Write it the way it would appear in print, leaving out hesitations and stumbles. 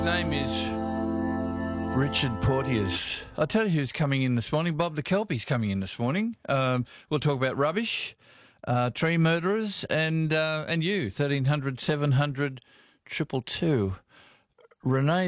Name is Richard Porteous. I'll tell you who's coming in this morning. Bob the Kelpie's coming in this morning. We'll talk about rubbish, tree murderers, and you, 1300 700 222. Renee